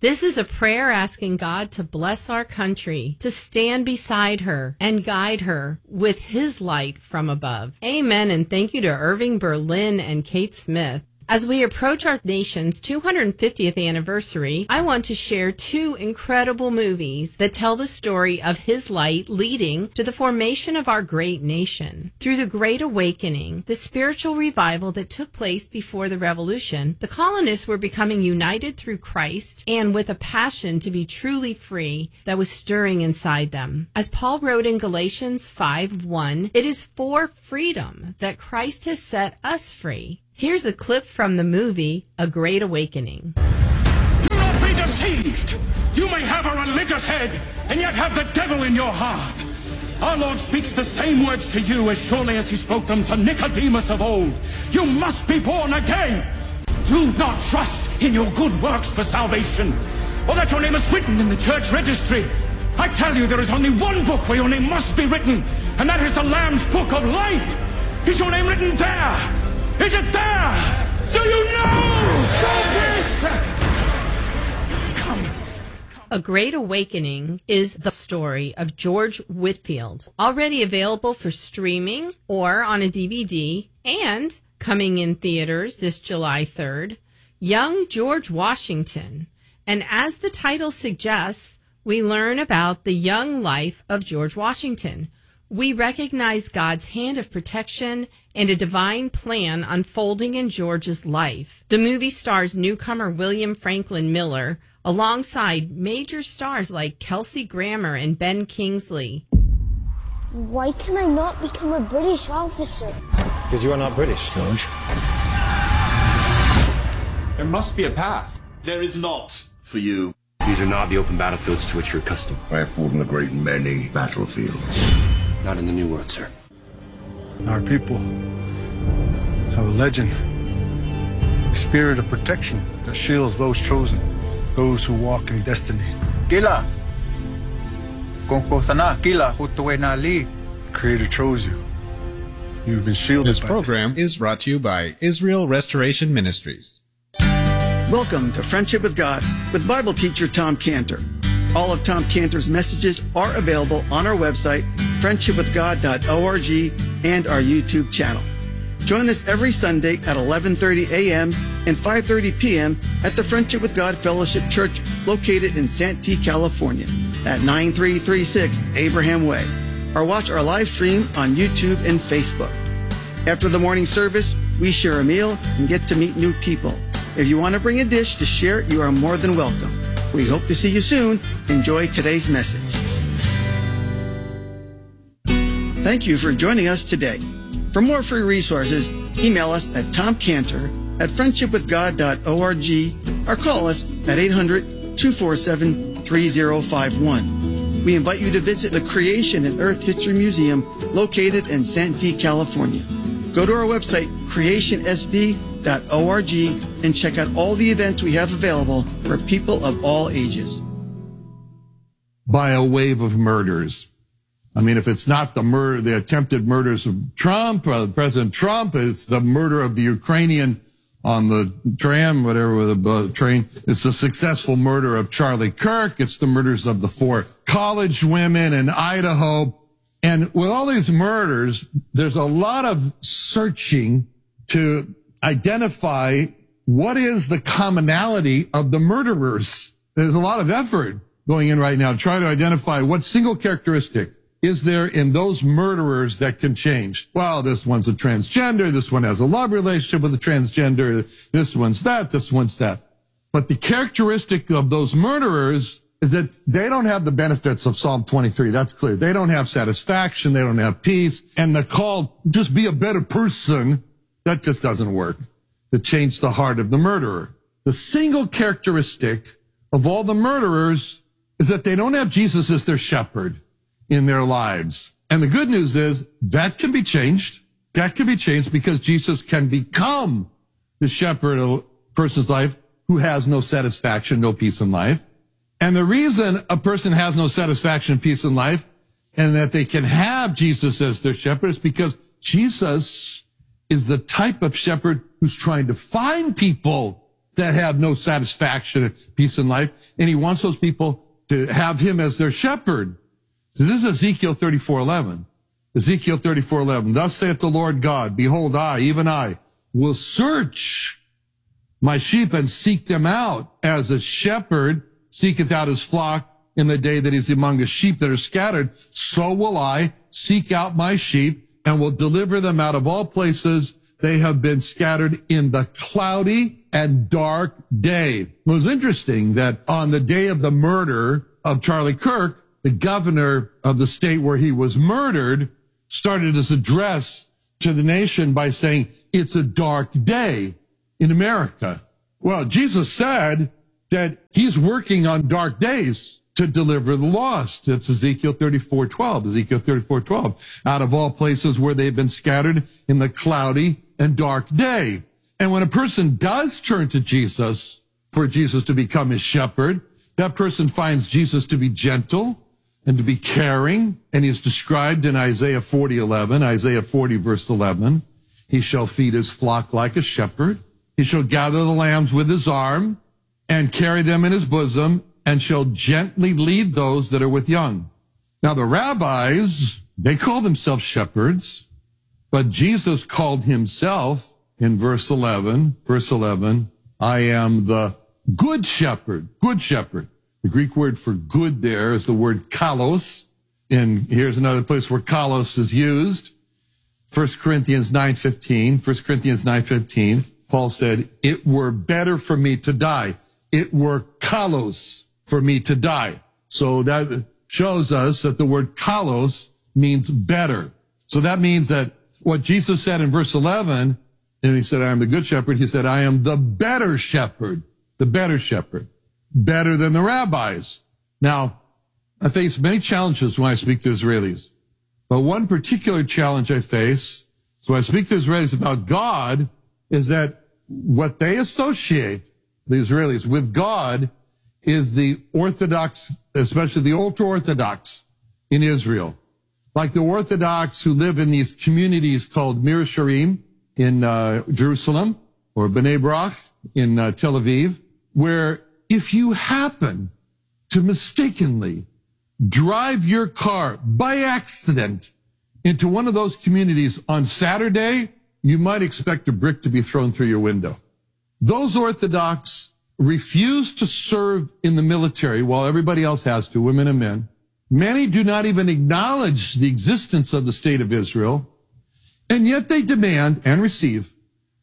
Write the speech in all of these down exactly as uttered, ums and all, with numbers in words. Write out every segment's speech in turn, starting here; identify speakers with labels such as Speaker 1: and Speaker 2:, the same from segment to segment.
Speaker 1: This is a prayer asking God to bless our country, to stand beside her and guide her with his light from above. Amen, and thank you to Irving Berlin and Kate Smith. As we approach our nation's two hundred fiftieth anniversary, I want to share two incredible movies that tell the story of his light leading to the formation of our great nation. Through the Great Awakening, the spiritual revival that took place before the Revolution, the colonists were becoming united through Christ and with a passion to be truly free that was stirring inside them. As Paul wrote in Galatians five one, it is for freedom that Christ has set us free. Here's a clip from the movie, A Great Awakening.
Speaker 2: Do not be deceived. You may have a religious head and yet have the devil in your heart. Our Lord speaks the same words to you as surely as he spoke them to Nicodemus of old. You must be born again. Do not trust in your good works for salvation, or that your name is written in the church registry. I tell you, there is only one book where your name must be written, and that is the Lamb's Book of Life. Is your name written there? Is it there? Do you know? So Come.
Speaker 1: A Great Awakening is the story of George Whitefield, already available for streaming or on a D V D, and coming in theaters this July third, Young George Washington. And as the title suggests, we learn about the young life of George Washington. We recognize God's hand of protection and a divine plan unfolding in George's life. The movie stars newcomer William Franklin Miller alongside major stars like Kelsey Grammer and Ben Kingsley.
Speaker 3: Why can I not become a British officer?
Speaker 4: Because you are not British, George.
Speaker 2: There must be a path.
Speaker 5: There is not for you.
Speaker 6: These are not the open battlefields to which you're accustomed.
Speaker 5: I have fought in a great many battlefields.
Speaker 6: Not in the New World, sir.
Speaker 7: Our people have a legend, a spirit of protection that shields those chosen, those who walk in destiny.
Speaker 8: Kila, kung po sana kila hutuwe na li.
Speaker 7: The Creator chose you. You've been shielded.
Speaker 9: This program is brought to you by Israel Restoration Ministries.
Speaker 10: Welcome to Friendship with God with Bible teacher Tom Cantor. All of Tom Cantor's messages are available on our website, friendship with god dot org, and our YouTube channel. Join us every Sunday at eleven thirty a.m. and five thirty p.m. at the Friendship with God Fellowship Church located in Santee, California at nine three three six Abraham Way, or watch our live stream on YouTube and Facebook. After the morning service, we share a meal and get to meet new people. If you want to bring a dish to share, you are more than welcome. We hope to see you soon. Enjoy today's message. Thank you for joining us today. For more free resources, email us at tomcantor at friendship with god dot org or call us at eight hundred, two four seven, three zero five one. We invite you to visit the Creation and Earth History Museum located in Santee, California. Go to our website, creation s d dot org, and check out all the events we have available for people of all ages.
Speaker 11: By a wave of murders. I mean, if it's not the murder, the attempted murders of Trump, uh, President Trump, it's the murder of the Ukrainian on the tram, whatever, the uh, train. It's the successful murder of Charlie Kirk. It's the murders of the four college women in Idaho. And with all these murders, there's a lot of searching to identify what is the commonality of the murderers. There's a lot of effort going in right now to try to identify what single characteristic is there in those murderers that can change. Well, this one's a transgender. This one has a love relationship with a transgender. This one's that. This one's that. But the characteristic of those murderers is that they don't have the benefits of Psalm twenty-three. That's clear. They don't have satisfaction. They don't have peace. And the call, just be a better person, that just doesn't work to change the heart of the murderer. The single characteristic of all the murderers is that they don't have Jesus as their shepherd in their lives. And the good news is that can be changed. That can be changed because Jesus can become the shepherd of a person's life who has no satisfaction, no peace in life. And the reason a person has no satisfaction, peace in life, and that they can have Jesus as their shepherd is because Jesus is the type of shepherd who's trying to find people that have no satisfaction and peace in life. And he wants those people to have him as their shepherd. So this is Ezekiel thirty-four eleven. Ezekiel thirty-four eleven. Thus saith the Lord God, behold, I, even I, will search my sheep and seek them out as a shepherd seeketh out his flock in the day that he's among the sheep that are scattered. So will I seek out my sheep and will deliver them out of all places they have been scattered in the cloudy and dark day. It was interesting that on the day of the murder of Charlie Kirk, the governor of the state where he was murdered started his address to the nation by saying, it's a dark day in America. Well, Jesus said that he's working on dark days to deliver the lost. That's Ezekiel thirty-four twelve. Ezekiel thirty-four twelve. Out of all places where they've been scattered in the cloudy and dark day. And when a person does turn to Jesus for Jesus to become his shepherd, that person finds Jesus to be gentle and to be caring. And he is described in Isaiah forty eleven, Isaiah forty verse eleven. He shall feed his flock like a shepherd. He shall gather the lambs with his arm and carry them in his bosom, and shall gently lead those that are with young. Now the rabbis, they call themselves shepherds, but Jesus called himself in verse eleven, verse eleven, I am the good shepherd, good shepherd. The Greek word for good there is the word kalos. And here's another place where kalos is used. First Corinthians nine fifteen, First Corinthians nine fifteen, Paul said, it were better for me to die. It were kalos for me to die. So that shows us that the word kalos means better. So that means that what Jesus said in verse eleven, and he said, I am the good shepherd. He said, I am the better shepherd, the better shepherd, better than the rabbis. Now, I face many challenges when I speak to Israelis, but one particular challenge I face, so when I speak to Israelis about God, is that what they associate, the Israelis, with God is the Orthodox, especially the ultra-Orthodox in Israel. Like the Orthodox who live in these communities called Mir Sharim in uh, Jerusalem, or Bnei Brak in uh, Tel Aviv, where if you happen to mistakenly drive your car by accident into one of those communities on Saturday, you might expect a brick to be thrown through your window. Those Orthodox refuse to serve in the military while everybody else has to, women and men. Many do not even acknowledge the existence of the state of Israel, and yet they demand and receive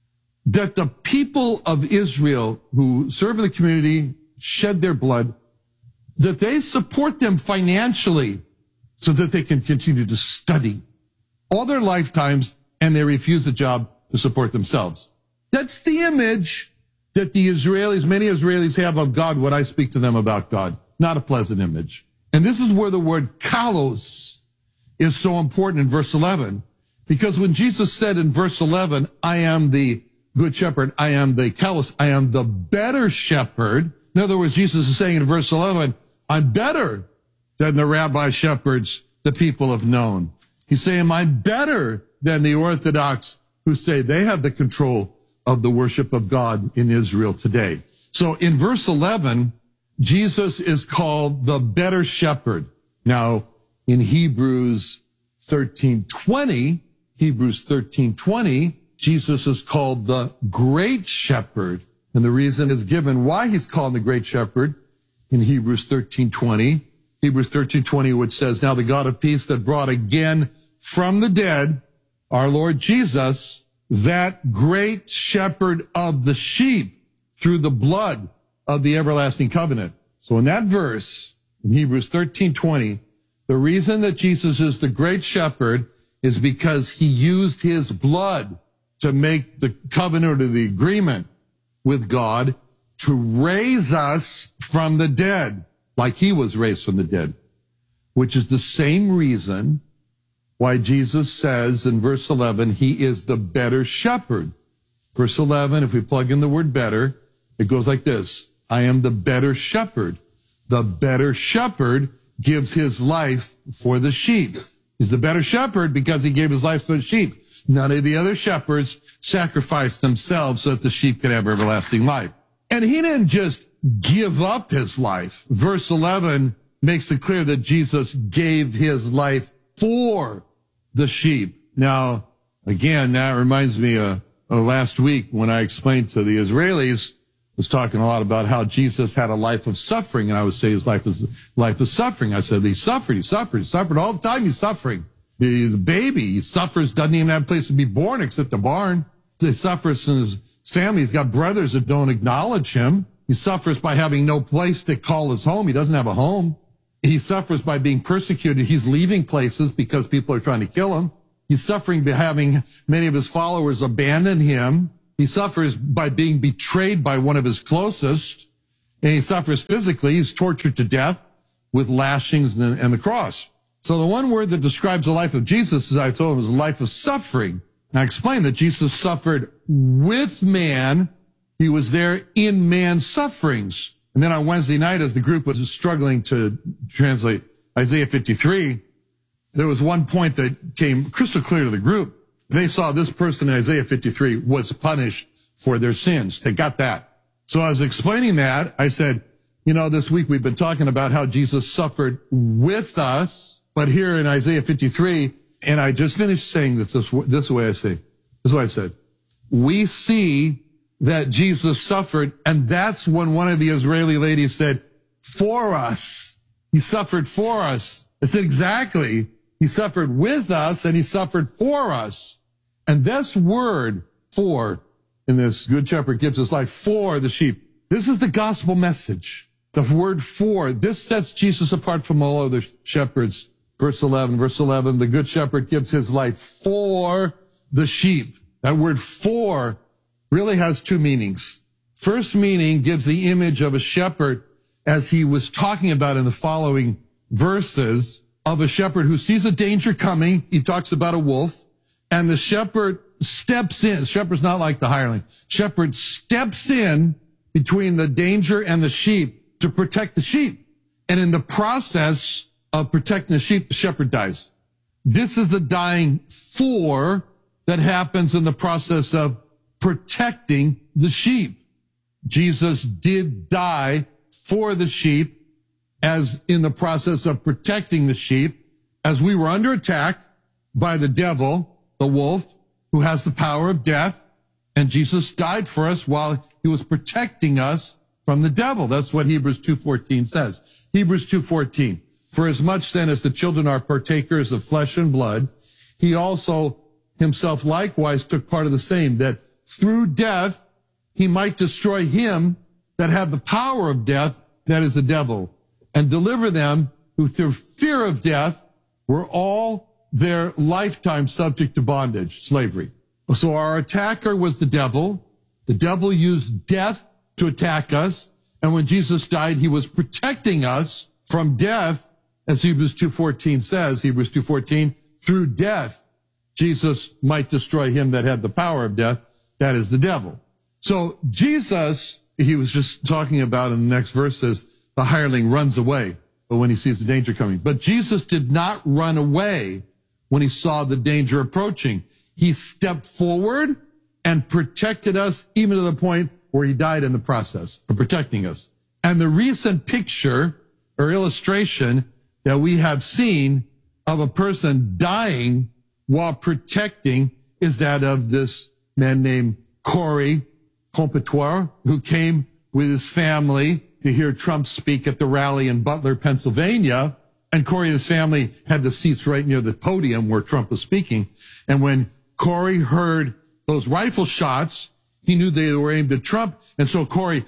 Speaker 11: that the people of Israel who serve in the community, shed their blood, that they support them financially so that they can continue to study all their lifetimes, and they refuse a job to support themselves. That's the image that the Israelis, many Israelis have of God when I speak to them about God. Not a pleasant image. And this is where the word kalos is so important in verse eleven. Because when Jesus said in verse eleven, I am the good shepherd, I am the kalos, I am the better shepherd. In other words, Jesus is saying in verse eleven, I'm better than the rabbi shepherds the people have known. He's saying, I'm better than the Orthodox who say they have the control of the worship of God in Israel today. So in verse eleven, Jesus is called the better shepherd. Now, in Hebrews thirteen twenty, Hebrews thirteen twenty, Jesus is called the great shepherd. And the reason is given why he's called the great shepherd in Hebrews thirteen twenty. Hebrews thirteen twenty, which says, now the God of peace that brought again from the dead our Lord Jesus, that great shepherd of the sheep through the blood of the everlasting covenant. So in that verse, in Hebrews thirteen twenty, the reason that Jesus is the great shepherd is because he used his blood to make the covenant or the agreement with God to raise us from the dead, like he was raised from the dead, which is the same reason why Jesus says in verse eleven, he is the better shepherd. Verse eleven, if we plug in the word better, it goes like this. I am the better shepherd. The better shepherd gives his life for the sheep. He's the better shepherd because he gave his life for the sheep. None of the other shepherds sacrificed themselves so that the sheep could have everlasting life. And he didn't just give up his life. Verse eleven makes it clear that Jesus gave his life for the sheep. Now, again, that reminds me of, of last week when I explained to the Israelis, I was talking a lot about how Jesus had a life of suffering, and I would say his life was life of suffering. I said he suffered, he suffered, he suffered all the time. He's suffering. He's a baby. He suffers, doesn't even have a place to be born except a barn. He suffers in his family. He's got brothers that don't acknowledge him. He suffers by having no place to call his home. He doesn't have a home. He suffers by being persecuted. He's leaving places because people are trying to kill him. He's suffering by having many of his followers abandon him. He suffers by being betrayed by one of his closest. And he suffers physically. He's tortured to death with lashings and, and the cross. So the one word that describes the life of Jesus, as I told him, is a life of suffering. And I explained that Jesus suffered with man. He was there in man's sufferings. And then on Wednesday night, as the group was struggling to translate Isaiah fifty-three, there was one point that came crystal clear to the group. They saw this person in Isaiah fifty-three was punished for their sins. They got that. So I was explaining that. I said, you know, this week we've been talking about how Jesus suffered with us, but here in Isaiah fifty-three, and I just finished saying this this, this way I say, this is what I said. We see that Jesus suffered, and that's when one of the Israeli ladies said, for us. He suffered for us. I said, exactly. He suffered with us, and he suffered for us. And this word, for, in this Good Shepherd gives his life for the sheep. This is the gospel message. The word for, this sets Jesus apart from all other shepherds. Verse eleven, verse eleven, the Good Shepherd gives his life for the sheep. That word for really has two meanings. First meaning gives the image of a shepherd, as he was talking about in the following verses, of a shepherd who sees a danger coming. He talks about a wolf, and the shepherd steps in. Shepherd's not like the hireling. Shepherd steps in between the danger and the sheep to protect the sheep. And in the process of protecting the sheep, the shepherd dies. This is the dying for that happens in the process of protecting the sheep. Jesus did die for the sheep, as in the process of protecting the sheep, as we were under attack by the devil, the wolf, who has the power of death, and Jesus died for us while he was protecting us from the devil. That's what Hebrews two fourteen says. Hebrews two fourteen. For as much then as the children are partakers of flesh and blood, he also himself likewise took part of the same, that through death he might destroy him that had the power of death, that is the devil, and deliver them who through fear of death were all their lifetime subject to bondage, slavery. So our attacker was the devil. The devil used death to attack us. And when Jesus died, he was protecting us from death, as Hebrews two fourteen says, Hebrews two fourteen, through death, Jesus might destroy him that had the power of death, that is the devil. So Jesus, he was just talking about in the next verse says, the hireling runs away but when he sees the danger coming. But Jesus did not run away when he saw the danger approaching. He stepped forward and protected us, even to the point where he died in the process of protecting us. And the recent picture or illustration that we have seen of a person dying while protecting is that of this man named Corey Comptoir, who came with his family to hear Trump speak at the rally in Butler, Pennsylvania. And Corey and his family had the seats right near the podium where Trump was speaking. And when Corey heard those rifle shots, he knew they were aimed at Trump. And so Corey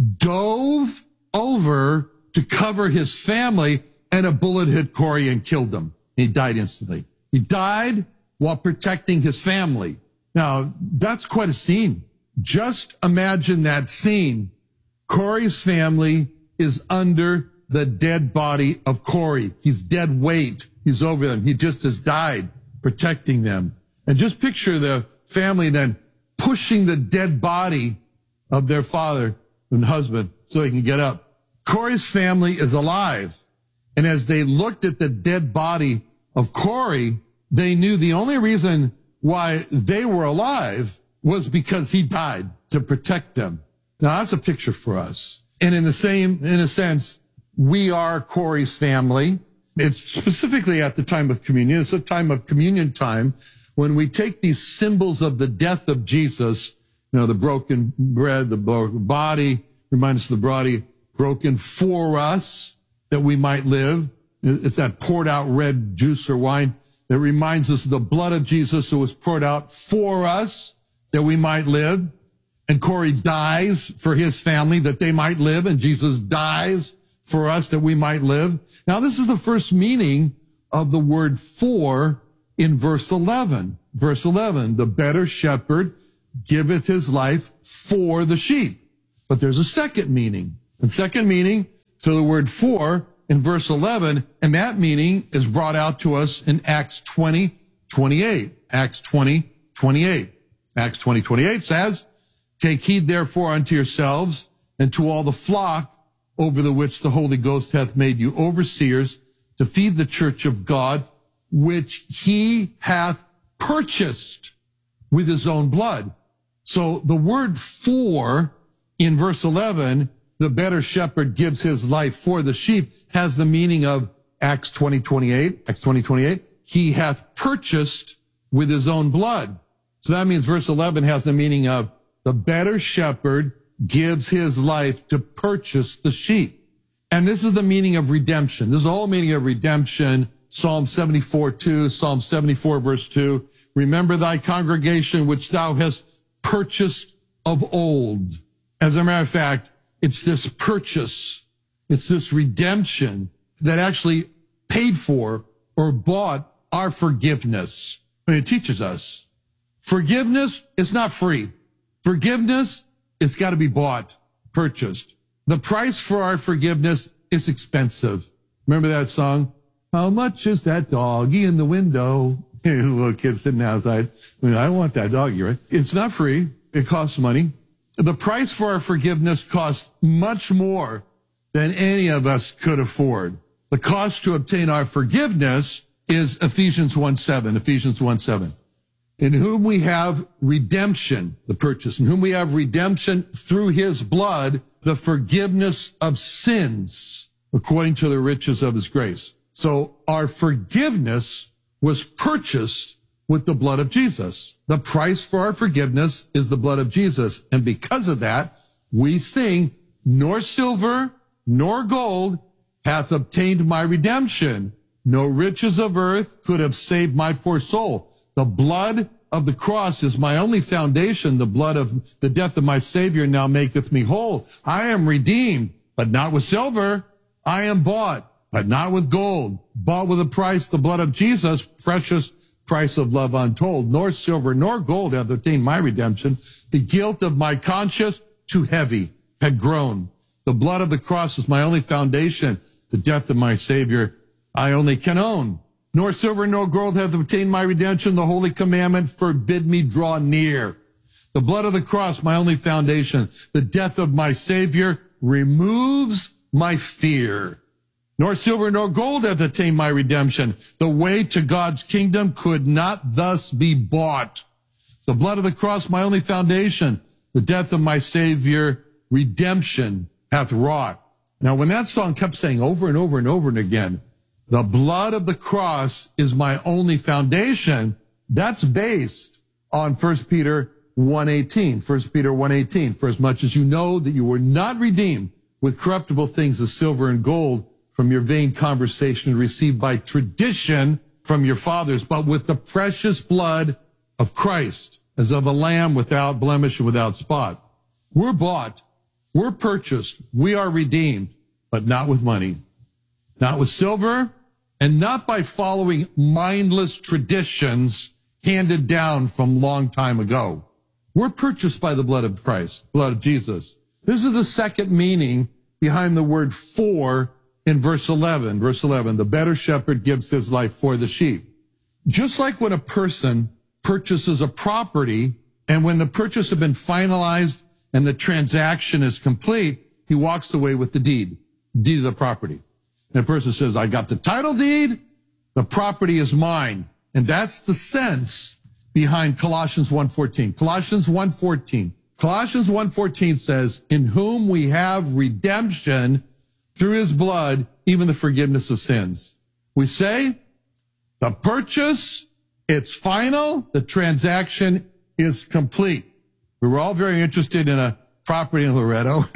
Speaker 11: dove over to cover his family, and a bullet hit Corey and killed him. He died instantly. He died while protecting his family. Now, that's quite a scene. Just imagine that scene. Corey's family is under the dead body of Corey. He's dead weight. He's over them. He just has died protecting them. And just picture the family then pushing the dead body of their father and husband so they can get up. Corey's family is alive. And as they looked at the dead body of Corey, they knew the only reason why they were alive was because he died to protect them. Now, that's a picture for us. And in the same, in a sense, we are Corey's family. It's specifically at the time of communion. It's a time of communion time when we take these symbols of the death of Jesus, you know, the broken bread, the body, reminds us of the body broken for us that we might live. It's that poured out red juice or wine that reminds us of the blood of Jesus who was poured out for us that we might live. And Corey dies for his family that they might live, and Jesus dies for us that we might live. Now, this is the first meaning of the word for in verse eleven. Verse eleven, the better shepherd giveth his life for the sheep. But there's a second meaning. The second meaning to the word for in verse eleven, and that meaning is brought out to us in Acts twenty, twenty-eight. Acts twenty, twenty-eight. Acts twenty, twenty-eight says, take heed therefore unto yourselves and to all the flock over the which the Holy Ghost hath made you overseers to feed the church of God, which he hath purchased with his own blood. So the word for in verse eleven, the better shepherd gives his life for the sheep, has the meaning of Acts twenty, twenty-eight. Acts twenty, twenty-eight. He hath purchased with his own blood. So that means verse eleven has the meaning of the better shepherd gives his life to purchase the sheep. And this is the meaning of redemption. This is the whole meaning of redemption. Psalm seventy-four, two, Psalm seventy-four, verse two. Remember thy congregation which thou hast purchased of old. As a matter of fact, it's this purchase, it's this redemption that actually paid for or bought our forgiveness. And it teaches us forgiveness is not free. Forgiveness, it's got to be bought, purchased. The price for our forgiveness is expensive. Remember that song? How much is that doggy in the window? Little kid sitting outside. I mean, I want that doggy, right? It's not free. It costs money. The price for our forgiveness costs much more than any of us could afford. The cost to obtain our forgiveness is Ephesians one seven. Ephesians one seven. In whom we have redemption, the purchase, in whom we have redemption through his blood, the forgiveness of sins, according to the riches of his grace. So our forgiveness was purchased with the blood of Jesus. The price for our forgiveness is the blood of Jesus. And because of that, we sing, nor silver, nor gold hath obtained my redemption. No riches of earth could have saved my poor soul. The blood of the cross is my only foundation. The blood of the death of my Savior now maketh me whole. I am redeemed, but not with silver. I am bought, but not with gold. Bought with a price, the blood of Jesus, precious price of love untold. Nor silver nor gold hath obtained my redemption. The guilt of my conscience, too heavy, had grown. The blood of the cross is my only foundation. The death of my Savior I only can own. Nor silver nor gold hath obtained my redemption. The holy commandment forbid me draw near. The blood of the cross, my only foundation. The death of my Savior removes my fear. Nor silver nor gold hath attained my redemption. The way to God's kingdom could not thus be bought. The blood of the cross, my only foundation. The death of my Savior, redemption hath wrought. Now, when that song kept saying over and over and over and again, the blood of the cross is my only foundation, that's based on First Peter one eighteen. First Peter one eighteen. For as much as you know that you were not redeemed with corruptible things as silver and gold from your vain conversation received by tradition from your fathers, but with the precious blood of Christ, as of a lamb without blemish and without spot. We're bought, we're purchased, we are redeemed, but not with money, not with silver, and not by following mindless traditions handed down from long time ago. We're purchased by the blood of Christ, blood of Jesus. This is the second meaning behind the word for in verse eleven. Verse eleven, the better shepherd gives his life for the sheep. Just like when a person purchases a property, and when the purchase has been finalized and the transaction is complete, he walks away with the deed, deed of the property. And the person says, I got the title deed, the property is mine. And that's the sense behind Colossians one fourteen. Colossians one fourteen. Colossians one fourteen says, in whom we have redemption through his blood, even the forgiveness of sins. We say the purchase, it's final. The transaction is complete. We were all very interested in a property in Loretto.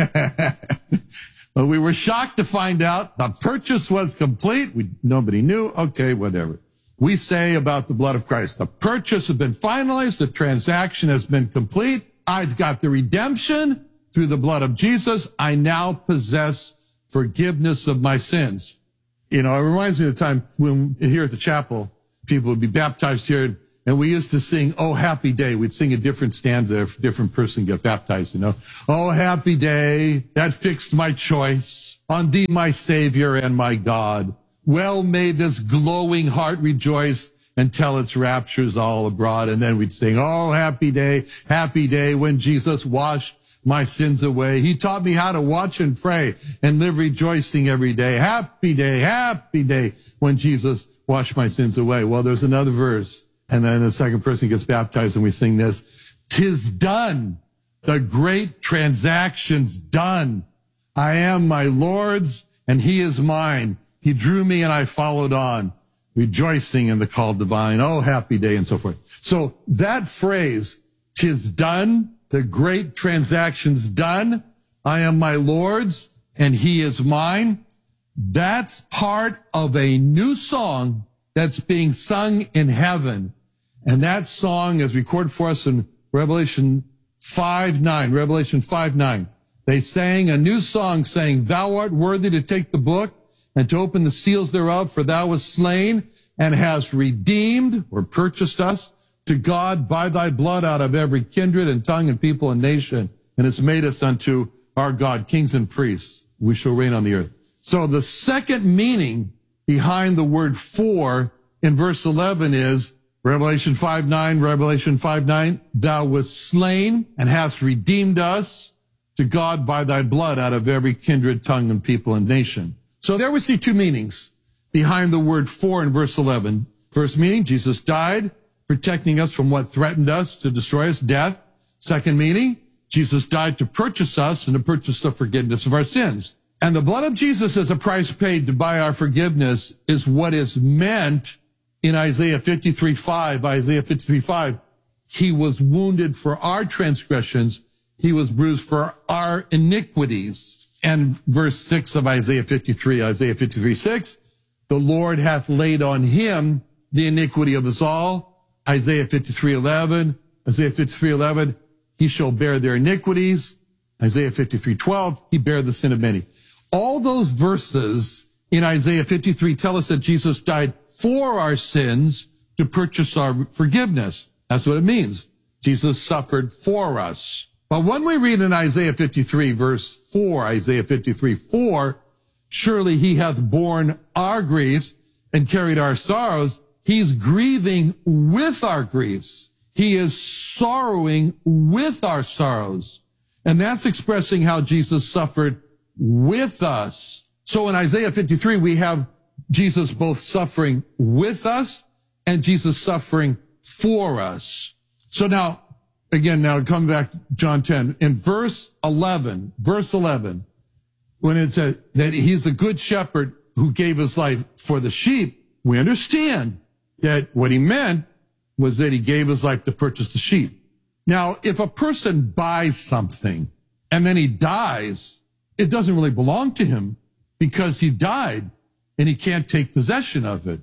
Speaker 11: But we were shocked to find out the purchase was complete. We, nobody knew. Okay, whatever. We say about the blood of Christ, the purchase has been finalized. The transaction has been complete. I've got the redemption through the blood of Jesus. I now possess forgiveness of my sins. You know, it reminds me of the time when here at the chapel, people would be baptized here, and we used to sing, Oh, Happy Day. We'd sing a different stanza if a different person get baptized, you know. Oh, happy day, that fixed my choice on thee, my Savior and my God. Well may this glowing heart rejoice and tell its raptures all abroad. And then we'd sing, oh, happy day, happy day when Jesus washed my sins away. He taught me how to watch and pray and live rejoicing every day. Happy day, happy day when Jesus washed my sins away. Well, there's another verse. And then the second person gets baptized and we sing this. Tis done. The great transaction's done. I am my Lord's and he is mine. He drew me and I followed on, rejoicing in the call divine. Oh, happy day, and so forth. So that phrase, tis done, the great transaction's done, I am my Lord's and he is mine, that's part of a new song that's being sung in heaven. And that song is recorded for us in Revelation five nine, Revelation five nine. They sang a new song saying, thou art worthy to take the book and to open the seals thereof, for thou wast slain and hast redeemed or purchased us to God by thy blood out of every kindred and tongue and people and nation, and hast made us unto our God kings and priests. We shall reign on the earth. So the second meaning behind the word for in verse eleven is Revelation five nine, Revelation five nine, thou wast slain and hast redeemed us to God by thy blood out of every kindred, tongue, and people and nation. So there we see two meanings behind the word for in verse eleven. First meaning, Jesus died, protecting us from what threatened us to destroy us, death. Second meaning, Jesus died to purchase us and to purchase the forgiveness of our sins. And the blood of Jesus as a price paid to buy our forgiveness is what is meant in Isaiah fifty-three five. Isaiah fifty-three five, he was wounded for our transgressions. He was bruised for our iniquities. And verse six of Isaiah fifty-three, Isaiah fifty-three six, the Lord hath laid on him the iniquity of us all. Isaiah fifty-three eleven, Isaiah fifty-three eleven, he shall bear their iniquities. Isaiah fifty-three twelve, he bare the sin of many. All those verses in Isaiah fifty-three tell us that Jesus died for our sins to purchase our forgiveness. That's what it means. Jesus suffered for us. But when we read in Isaiah fifty-three, verse four, Isaiah fifty-three four, surely he hath borne our griefs and carried our sorrows. He's grieving with our griefs. He is sorrowing with our sorrows. And that's expressing how Jesus suffered with us. So in Isaiah fifty-three, we have Jesus both suffering with us and Jesus suffering for us. So now, again, now come back to John ten. In verse eleven, verse eleven, when it said that he's a good shepherd who gave his life for the sheep, we understand that what he meant was that he gave his life to purchase the sheep. Now, if a person buys something and then he dies, it doesn't really belong to him because he died and he can't take possession of it.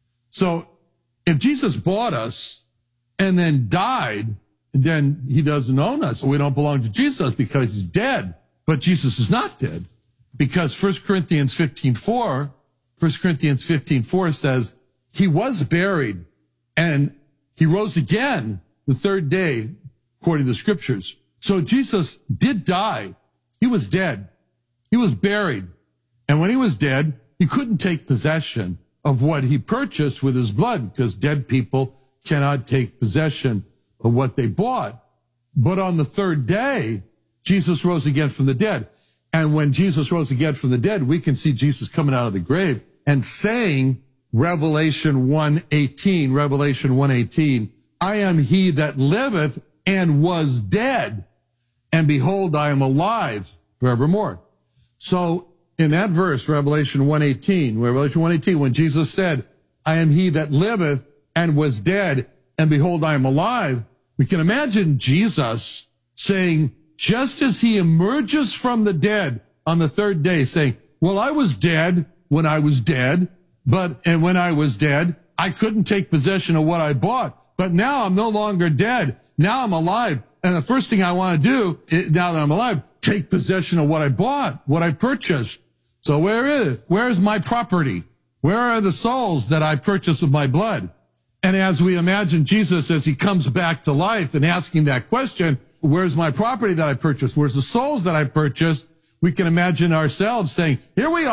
Speaker 11: So if Jesus bought us and then died, then he doesn't own us. We don't belong to Jesus because he's dead. But Jesus is not dead, because First Corinthians fifteen four, First Corinthians fifteen four says he was buried and he rose again the third day, according to the scriptures. So Jesus did die. He was dead. He was buried. And when he was dead, he couldn't take possession of what he purchased with his blood, because dead people cannot take possession of what they bought. But on the third day, Jesus rose again from the dead. And when Jesus rose again from the dead, we can see Jesus coming out of the grave and saying, Revelation one eighteen, Revelation one eighteen, I am he that liveth and was dead. and behold, I am alive forevermore. So in that verse, Revelation one eighteen, Revelation one eighteen, when Jesus said, I am he that liveth and was dead, and behold, I am alive, we can imagine Jesus saying, just as he emerges from the dead on the third day, saying, well, I was dead when I was dead, but, and when I was dead, I couldn't take possession of what I bought, but now I'm no longer dead. Now I'm alive. And the first thing I want to do, is, now that I'm alive, take possession of what I bought, what I purchased. So where is it? Where is my property? Where are the souls that I purchased with my blood? And as we imagine Jesus as he comes back to life and asking that question, where's my property that I purchased? Where's the souls that I purchased? We can imagine ourselves saying, here we are.